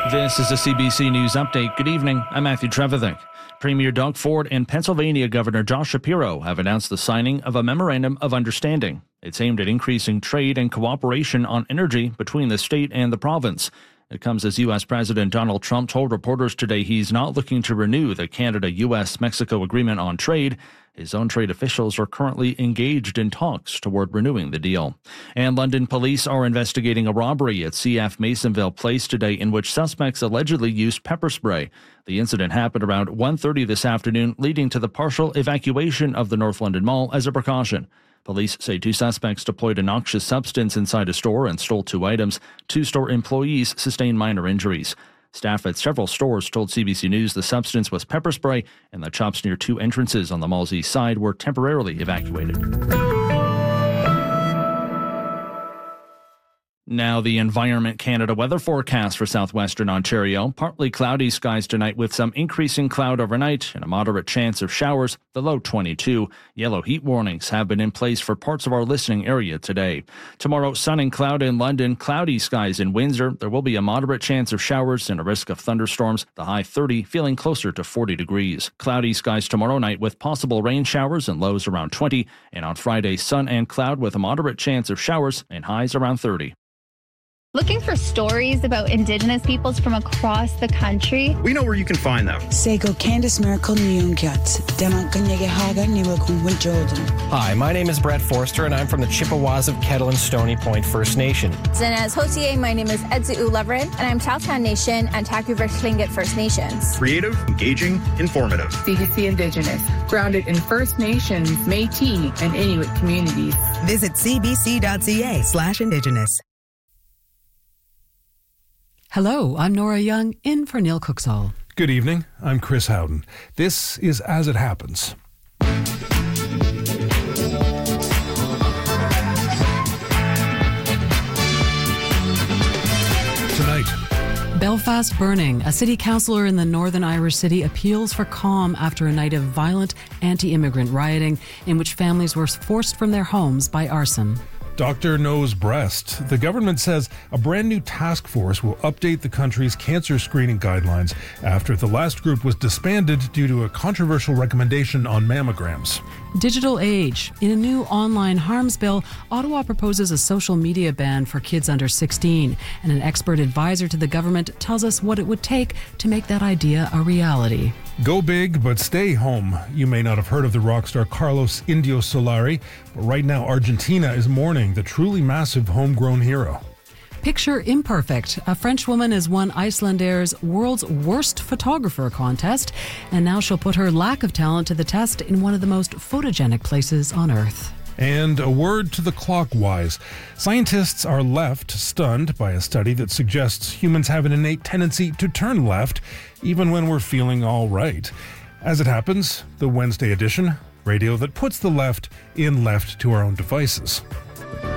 This is a CBC News Update. Good evening. I'm Matthew Trevithick. Premier Doug Ford and Pennsylvania Governor Josh Shapiro have announced the signing of a Memorandum of Understanding. It's aimed at increasing trade and cooperation on energy between the state and the province. It comes as U.S. President Donald Trump told reporters today he's not looking to renew the Canada-U.S.-Mexico agreement on trade. His own trade officials are currently engaged in talks toward renewing the deal. And London police are investigating a robbery at CF Masonville Place today in which suspects allegedly used pepper spray. The incident happened around 1:30 this afternoon, leading to the partial evacuation of the North London Mall as a precaution. Police say two suspects deployed a noxious substance inside a store and stole two items. Two store employees sustained minor injuries. Staff at several stores told CBC News the substance was pepper spray and the shops near two entrances on the mall's east side were temporarily evacuated. Now the Environment Canada weather forecast for southwestern Ontario. Partly cloudy skies tonight with some increasing cloud overnight and a moderate chance of showers, the low 22. Yellow heat warnings have been in place for parts of our listening area today. Tomorrow, sun and cloud in London, cloudy skies in Windsor. There will be a moderate chance of showers and a risk of thunderstorms, the high 30, feeling closer to 40 degrees. Cloudy skies tomorrow night with possible rain showers and lows around 20. And on Friday, sun and cloud with a moderate chance of showers and highs around 30. Looking for stories about Indigenous peoples from across the country? We know where you can find them. Hi, my name is Brett Forster, and I'm from the Chippewas of Kettle and Stony Point First Nation. Zinez Hotier, my name is Edzu Ulevrin, and I'm Chowtown Nation and Taku-River Tlingit First Nations. Creative, engaging, informative. CBC Indigenous, grounded in First Nations, Métis, and Inuit communities. Visit cbc.ca/Indigenous. Hello, I'm Nora Young, in for Neil Cooksall. Good evening, I'm Chris Howden. This is As It Happens. Tonight. Belfast burning. A city councillor in the Northern Irish city appeals for calm after a night of violent anti-immigrant rioting in which families were forced from their homes by arson. Doctor Knows Breast. The government says a brand new task force will update the country's cancer screening guidelines after the last group was disbanded due to a controversial recommendation on mammograms. Digital age. In a new online harms bill, Ottawa proposes a social media ban for kids under 16, and an expert advisor to the government tells us what it would take to make that idea a reality. Go big, but stay home. You may not have heard of the rock star Carlos Indio Solari, but right now Argentina is mourning the truly massive homegrown hero. Picture Imperfect. A French woman has won Icelandaire's World's Worst Photographer contest, and now she'll put her lack of talent to the test in one of the most photogenic places on Earth. And a word to the clockwise. Scientists are left stunned by a study that suggests humans have an innate tendency to turn left, even when we're feeling all right. As it happens, the Wednesday edition, radio that puts the left in left to our own devices.